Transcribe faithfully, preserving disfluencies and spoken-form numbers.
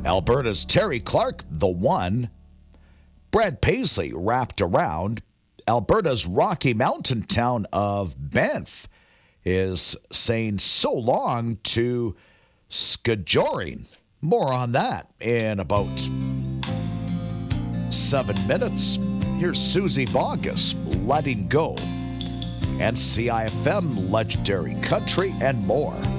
Alberta's Terry Clark, the one. Brad Paisley wrapped around. Alberta's Rocky Mountain town of Banff is saying so long to Skjoring. More on that in about seven minutes. Here's Susie Bogus, Letting Go. And C I F M, Legendary Country, and more.